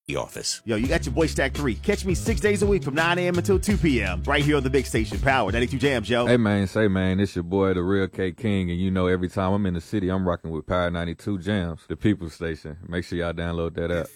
the office. Yo, you got your boy Stack 3. Catch me 6 days a week from 9 a.m. until 2 p.m. right here on the big station, Power 92 Jams, yo. Hey, man, it's your boy, the Real K King, and you know every time I'm in the city, I'm rocking with Power 92 Jams, the People Station. Make sure y'all download that app.